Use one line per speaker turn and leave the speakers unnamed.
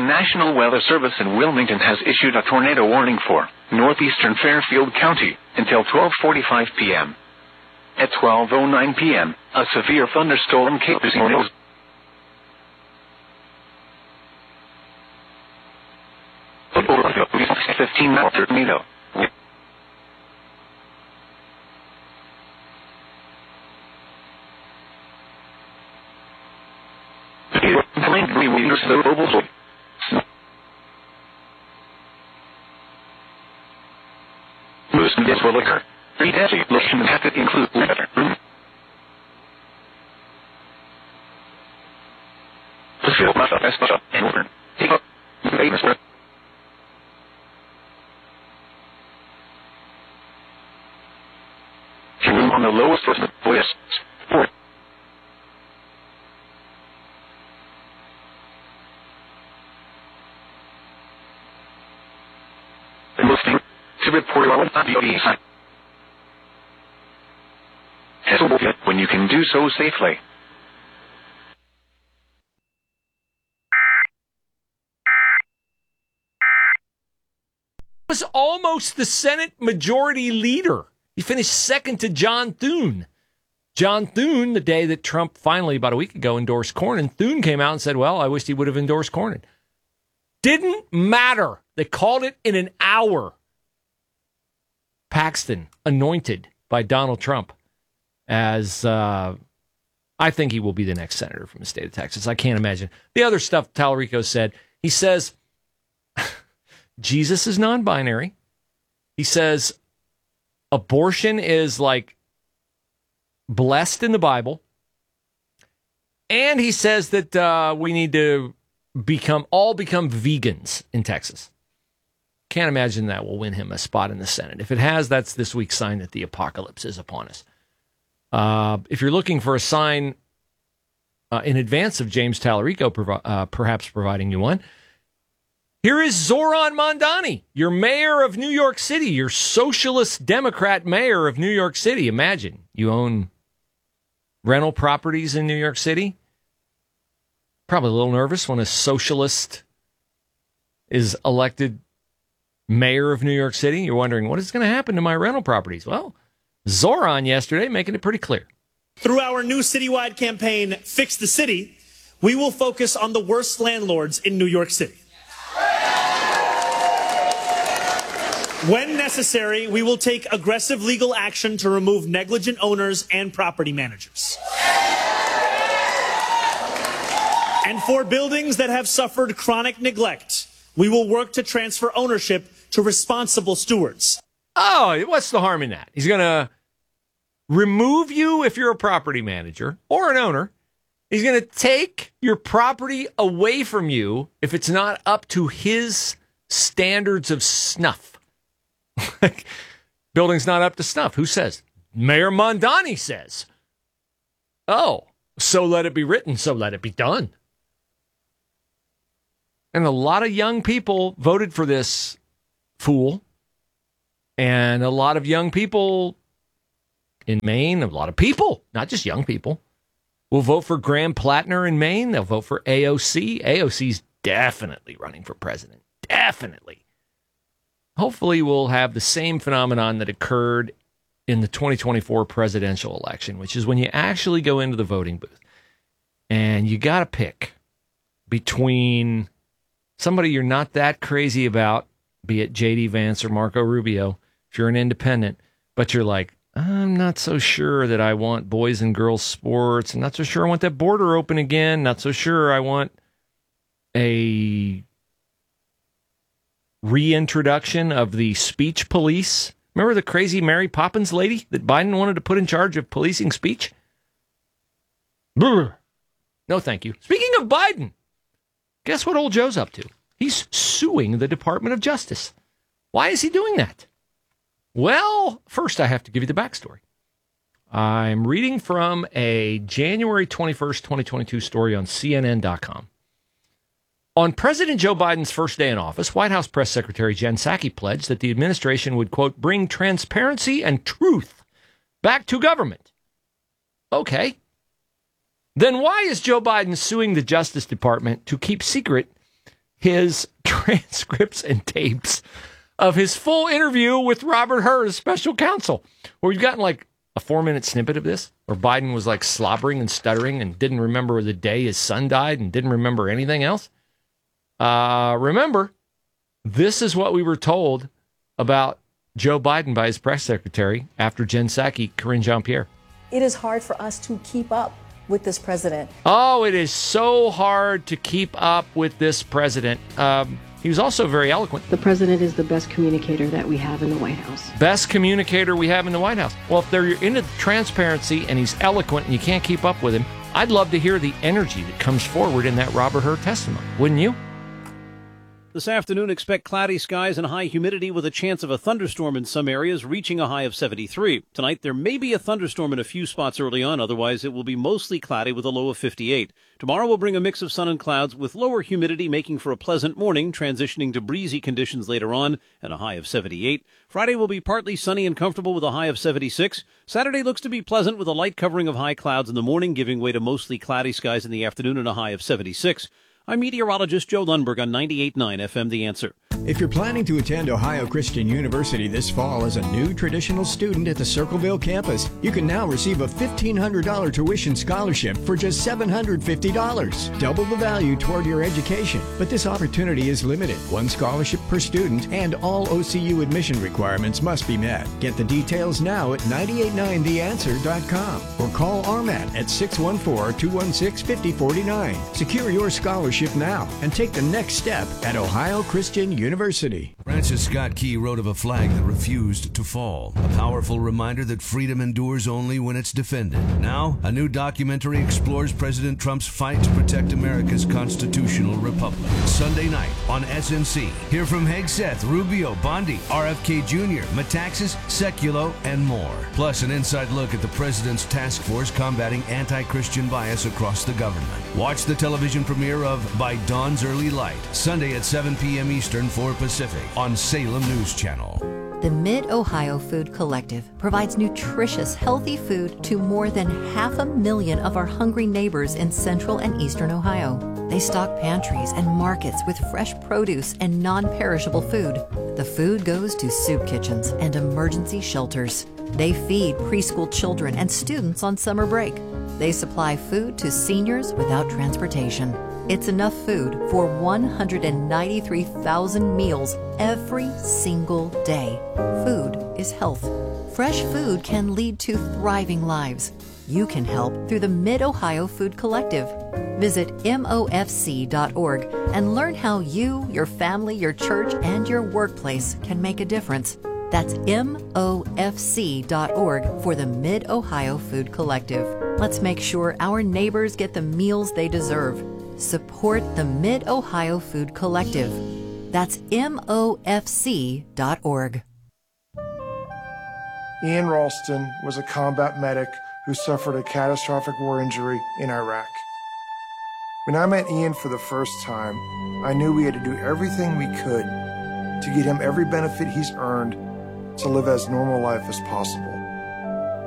National Weather Service in Wilmington has issued a tornado warning for northeastern Fairfield County until 12:45 p.m. At 12:09 p.m., a severe thunderstorm came to tornadoes. Over 15-mile tornado. This will occur. Redesignation has to include weather. The field must have and over. Take up. On the lowest was the voice. Listening to report on the when you can do so safely.
Was almost the Senate Majority Leader. He finished second to John Thune. John Thune, the day that Trump finally, about a week ago, endorsed Cornyn, Thune came out and said, well, I wished he would have endorsed Cornyn. Didn't matter. They called it in an hour. Paxton, anointed by Donald Trump as, I think he will be the next senator from the state of Texas. I can't imagine. The other stuff Tallarico said, he says, Jesus is non-binary. He says, abortion is like blessed in the Bible. And he says that we need to become vegans in Texas. Can't imagine that will win him a spot in the Senate. If it has, that's this week's sign that the apocalypse is upon us. If you're looking for a sign in advance of James Tallarico perhaps providing you one, here is Zoran Mondani, your mayor of New York City, your socialist Democrat mayor of New York City. Imagine you own rental properties in New York City. Probably a little nervous when a socialist is elected mayor of New York City. You're wondering, what is going to happen to my rental properties? Well, Zoran yesterday making it pretty clear.
Through our new citywide campaign, Fix the City, we will focus on the worst landlords in New York City. When necessary, we will take aggressive legal action to remove negligent owners and property managers. And for buildings that have suffered chronic neglect, we will work to transfer ownership to responsible stewards.
Oh, what's the harm in that? He's going to remove you if you're a property manager or an owner. He's going to take your property away from you if it's not up to his standards of snuff. Building's not up to snuff. Who says? Mayor Mondani says. Oh, so let it be written, so let it be done. And a lot of young people voted for this fool. And a lot of young people in Maine, a lot of people, not just young people, will vote for Graham Plattner in Maine. They'll vote for AOC. AOC's definitely running for president. Definitely. Hopefully we'll have the same phenomenon that occurred in the 2024 presidential election, which is when you actually go into the voting booth and you got to pick between somebody you're not that crazy about, be it J.D. Vance or Marco Rubio, if you're an independent, but you're like, I'm not so sure that I want boys and girls sports. I'm not so sure I want that border open again. Not so sure I want a reintroduction of the speech police. Remember the crazy Mary Poppins lady that Biden wanted to put in charge of policing speech? Brr. No, thank you. Speaking of Biden, guess what old Joe's up to? He's suing the Department of Justice. Why is he doing that? Well, first I have to give you the backstory. I'm reading from a January 21st, 2022 story on CNN.com. On President Joe Biden's first day in office, White House Press Secretary Jen Psaki pledged that the administration would, quote, bring transparency and truth back to government. Okay. Then why is Joe Biden suing the Justice Department to keep secret his transcripts and tapes of his full interview with Robert Hur, his special counsel, where we've gotten like a 4-minute snippet of this, where Biden was like slobbering and stuttering and didn't remember the day his son died and didn't remember anything else. Remember, this is what we were told about Joe Biden by his press secretary after Jen Psaki, Karine Jean-Pierre.
It is hard for us to keep up with this president.
Oh, it is so hard to keep up with this president. He was also very eloquent.
The president is the best communicator that we have in the White House.
Best communicator we have in the White House. Well, if they're into transparency and he's eloquent and you can't keep up with him, I'd love to hear the energy that comes forward in that Robert Hur testimony. Wouldn't you?
This afternoon, expect cloudy skies and high humidity with a chance of a thunderstorm in some areas, reaching a high of 73. Tonight, there may be a thunderstorm in a few spots early on. Otherwise, it will be mostly cloudy with a low of 58. Tomorrow will bring a mix of sun and clouds with lower humidity, making for a pleasant morning, transitioning to breezy conditions later on and a high of 78. Friday will be partly sunny and comfortable with a high of 76. Saturday looks to be pleasant with a light covering of high clouds in the morning, giving way to mostly cloudy skies in the afternoon and a high of 76. I'm meteorologist Joe Lundberg on 98.9 FM The Answer.
If you're planning to attend Ohio Christian University this fall as a new traditional student at the Circleville campus, you can now receive a $1,500 tuition scholarship for just $750. Double the value toward your education. But this opportunity is limited. One scholarship per student, and all OCU admission requirements must be met. Get the details now at 989theanswer.com or call RMAT at 614-216-5049. Secure your scholarship now and take the next step at Ohio Christian University.
Francis Scott Key wrote of a flag that refused to fall. A powerful reminder that freedom endures only when it's defended. Now, a new documentary explores President Trump's fight to protect America's constitutional republic. Sunday night on SNC. Hear from Hegseth, Rubio, Bondi, RFK Jr., Metaxas, Sekulow, and more. Plus, an inside look at the president's task force combating anti-Christian bias across the government. Watch the television premiere of By Dawn's Early Light, Sunday at 7 p.m. Eastern, 4 Pacific, on Salem News Channel.
The Mid-Ohio Food Collective provides nutritious, healthy food to more than 500,000 of our hungry neighbors in central and eastern Ohio. They stock pantries and markets with fresh produce and non-perishable food. The food goes to soup kitchens and emergency shelters. They feed preschool children and students on summer break. They supply food to seniors without transportation. It's enough food for 193,000 meals every single day. Food is health. Fresh food can lead to thriving lives. You can help through the Mid-Ohio Food Collective. Visit MOFC.org and learn how you, your family, your church, and your workplace can make a difference. That's MOFC.org for the Mid-Ohio Food Collective. Let's make sure our neighbors get the meals they deserve. Support the Mid-Ohio Food Collective. That's MOFC.org.
Ian Ralston was a combat medic who suffered a catastrophic war injury in Iraq. When I met Ian for the first time, I knew we had to do everything we could to get him every benefit he's earned to live as normal life as possible.